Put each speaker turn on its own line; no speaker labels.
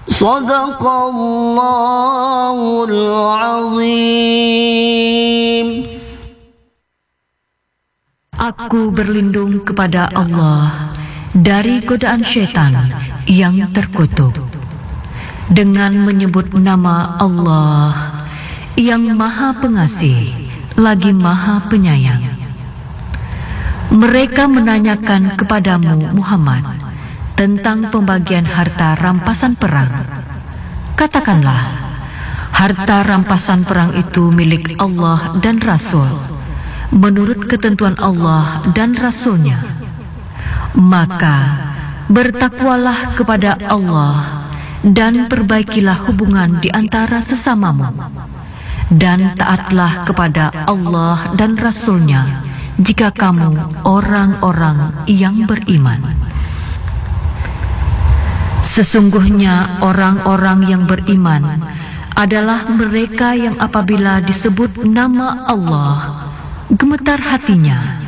Sadaqallahul azim.
Aku berlindung kepada Allah dari godaan syaitan yang terkutuk dengan menyebut nama Allah yang Maha Pengasih lagi Maha Penyayang. Mereka menanyakan kepadamu Muhammad tentang pembagian harta rampasan perang. Katakanlah, harta rampasan perang itu milik Allah dan Rasul menurut ketentuan Allah dan Rasulnya. Maka bertakwalah kepada Allah dan perbaikilah hubungan di antara sesamamu, dan taatlah kepada Allah dan Rasulnya jika kamu orang-orang yang beriman. Sesungguhnya orang-orang yang beriman adalah mereka yang apabila disebut nama Allah gemetar hatinya